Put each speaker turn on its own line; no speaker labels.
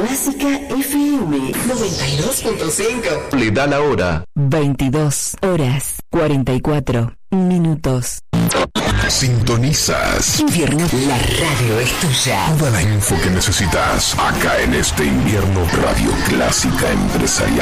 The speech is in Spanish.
Clásica FM 92.5.
Le da la hora.
22 horas 44 minutos.
Sintonizas
Invierno, la radio es tuya.
toda la info que necesitas acá en este invierno. Radio Clásica Empresarial.